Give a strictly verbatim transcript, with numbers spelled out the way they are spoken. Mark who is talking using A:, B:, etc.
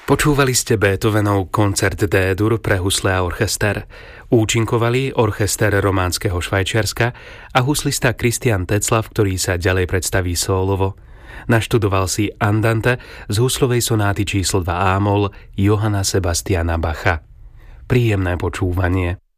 A: Počúvali ste Beethovenov koncert D-dur pre husle a orchester. Účinkovali orchester Románskeho Švajčiarska a huslista Christian Tetzlaff, ktorý sa ďalej predstaví sólovo. Naštudoval si Andante z huslovej sonáty číslo dva A-moll Johanna Sebastiana Bacha. Príjemné počúvanie.